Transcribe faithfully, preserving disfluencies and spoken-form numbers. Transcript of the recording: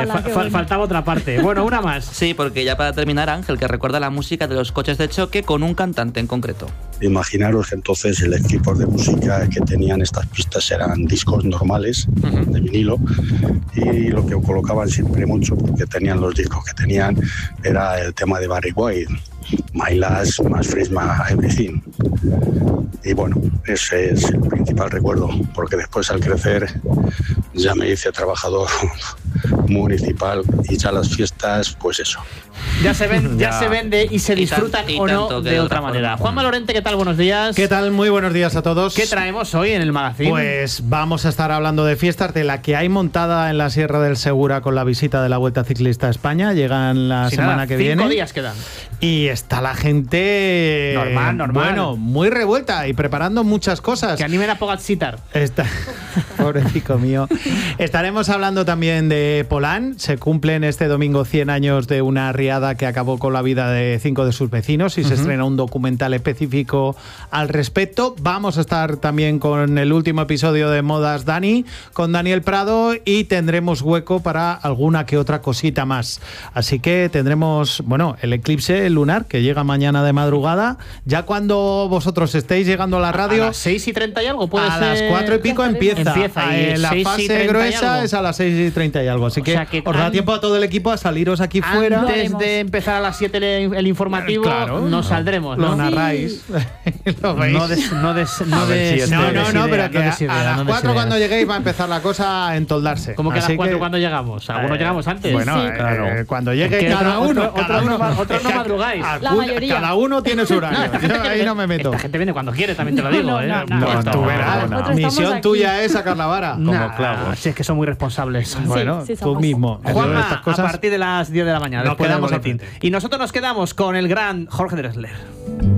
Ala, fa- bueno. faltaba otra parte. Bueno, una más. Sí, porque ya para terminar, Ángel, que recuerda la música de los coches de choque con un cantante en concreto. Imaginaros que entonces el equipo de música que tenían estas pistas eran discos normales, uh-huh, de vinilo, y lo que colocaban siempre mucho, porque tenían los discos que tenían, era el tema de Barry White, My Last, My First, My Everything. Y bueno, ese es el principal recuerdo, porque después al crecer ya me hice trabajador municipal y ya las fiestas, pues eso. Ya se, ven, ya. ya se vende y se y disfrutan tan, y o no tanto, de, de otra otra manera. forma. Juanma Lorente, ¿qué tal? Buenos días. ¿Qué tal? Muy buenos días a todos. ¿Qué traemos hoy en el magazine? Pues vamos a estar hablando de fiestas, de la que hay montada en la Sierra del Segura con la visita de la Vuelta Ciclista a España. Llegan la Sin semana nada, que cinco viene. días quedan. Y está la gente normal, normal. Bueno, muy revuelta y preparando muchas cosas. Que animen a Pogačitar. Está... Pobrecito mío. Estaremos hablando también de Polán. Se cumplen este domingo cien años de una riada que acabó con la vida de cinco de sus vecinos y uh-huh. se estrena un documental específico al respecto. Vamos a estar también con el último episodio de Modas Dani, con Daniel Prado, y tendremos hueco para alguna que otra cosita más. Así que tendremos, bueno, el eclipse lunar que llega mañana de madrugada. Ya cuando vosotros estéis llegando a la radio... A las seis y treinta y algo puede a ser... A las cuatro y pico empieza. Empieza y eh, la fase gruesa es a las seis y treinta y algo. Así que, o sea que os da tiempo a todo el equipo a saliros aquí antes fuera. Antes de empezar a las siete el, el informativo, claro, nos no, saldremos, ¿no? Lo narráis. ¿Lo veis? No, des, no, des, no, des, si no, no, no, pero que no a, a las no cuatro cuando lleguéis va a empezar la cosa a entoldarse. ¿Cómo que a las cuatro que, cuando llegamos? Algunos eh, llegamos antes. Bueno, sí, eh, claro. eh, cuando llegue cada uno. Otro, cada otro, uno otro no madrugáis. La mayoría. Cada uno tiene su horario. No, Yo ahí no me meto. Esta gente viene cuando quiere, también te lo digo. No, ¿eh? no, no, no, no, tú verás. no, no. Misión tuya es sacar la vara. Como nah, claro. Si es que son muy responsables. Sí, bueno, sí, tú mismo. Juanma, estas cosas, a partir de las diez de la mañana. Nos después quedamos del boletín. Y nosotros nos quedamos con el gran Jorge Drexler.